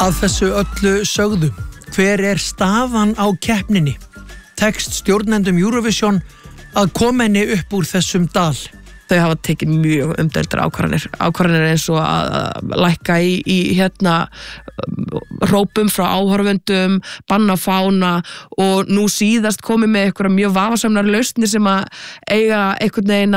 Að þessu öllu sögðu, hver staðan á keppninni? Tekst stjórnendum Eurovision að koma henni upp úr þessum dal? Þau hafa tekið mjög umdeildar ákvarðanir eins og að lækka í hrópum frá áhorfendum, banna fána og nú síðast komið með eitthvað mjög vafasamnar lausnir sem að eiga einhvern veginn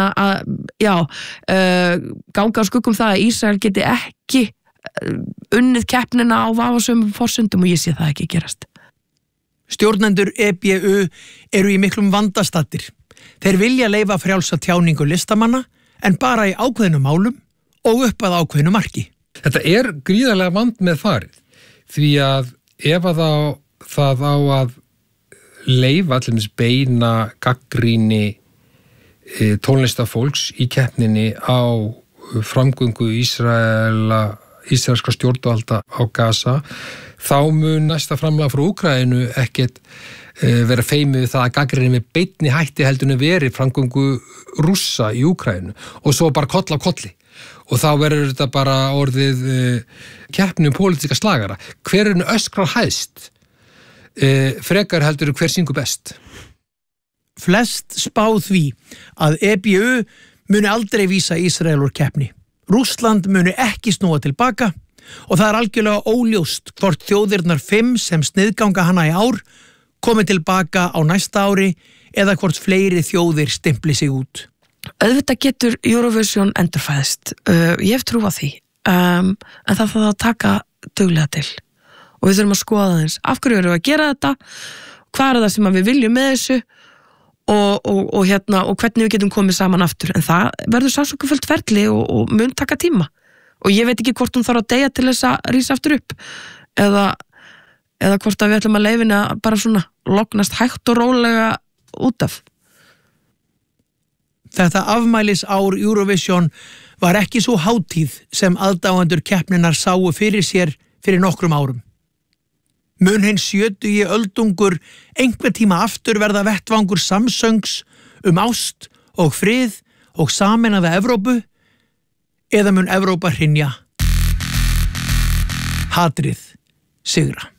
ganga á skuggum það að Ísrael geti ekki unnið keppnina á vafasömmum forsendum og ég sé það ekki gerast. Stjórnendur EBU eru í miklum vandastattir. Þeir vilja leyfa frjálsa tjáningu listamanna en bara í ákveðnum málum og upp að ákveðnu marki. Þetta gríðarlega vand með farið því að ef að það á að leyfa allir beina gagnrýni tónlistarfólks í keppninni á framgöngu ísraelskra stjórnvalda á Gaza, þá mun næsta framlag frá Úkraínu ekkert vera feimið við það að gagnrýni með beinni hætti heldur en verið framgöngu Rússa í Úkraínu og svo bara koll á kolli og þá verður þetta bara orðið keppni pólitíska slagara. Hver öskrar hæst? Frekar heldur hver syngur best? Flest spáð því að EBU muni aldrei vísa Ísrael úr keppni. Rússland muni ekki snúa tilbaka og það algjörlega óljóst hvort þjóðirnar 5 sem sniðganga hana í ár komið tilbaka á næsta ári eða hvort fleiri þjóðir stimpli sig út. Auðvitað getur Eurovision endurfæðst. Ég hef trú á því. En það þarf að taka duglega til. Og við þurfum að skoða þess. Af hverju erum við að gera þetta? Hvað það sem við viljum með þessu? Og hvernig við getum komið saman aftur. En það verður sásökufullt ferli og mun taka tíma. Og ég veit ekki hvort hún þarf að deyja til þess að rísa aftur upp. Eða hvort að við ætlum að leyfina bara svona lognast hægt og rólega út af. Þetta afmælis ár Eurovision var ekki svo hátíð sem aðdáendur keppninnar sáu fyrir sér fyrir nokkrum árum. Mun hinn 70 öldungur einhver tíma aftur verða vettvangur samsöngs ást og frið og sameinaða Evrópu eða mun Evrópa hrynja? Hatrið sigra.